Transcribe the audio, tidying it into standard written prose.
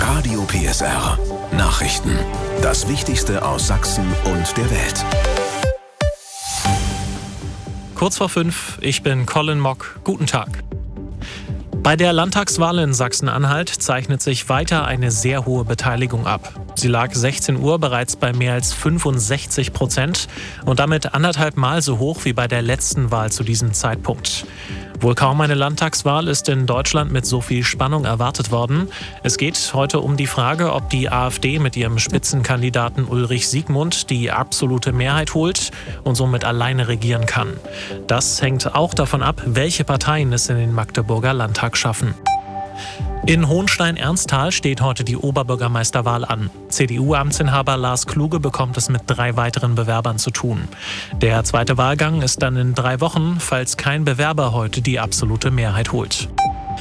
Radio PSR. Nachrichten. Das Wichtigste aus Sachsen und der Welt. Kurz vor 5, ich bin Colin Mock. Guten Tag. Bei der Landtagswahl in Sachsen-Anhalt zeichnet sich weiter eine sehr hohe Beteiligung ab. Sie lag 16 Uhr bereits bei mehr als 65% und damit 1,5 Mal so hoch wie bei der letzten Wahl zu diesem Zeitpunkt. Wohl kaum eine Landtagswahl ist in Deutschland mit so viel Spannung erwartet worden. Es geht heute um die Frage, ob die AfD mit ihrem Spitzenkandidaten Ulrich Siegmund die absolute Mehrheit holt und somit alleine regieren kann. Das hängt auch davon ab, welche Parteien es in den Magdeburger Landtag schaffen. In Hohenstein-Ernsthal steht heute die Oberbürgermeisterwahl an. CDU-Amtsinhaber Lars Kluge bekommt es mit 3 weiteren Bewerbern zu tun. Der zweite Wahlgang ist dann in 3 Wochen, falls kein Bewerber heute die absolute Mehrheit holt.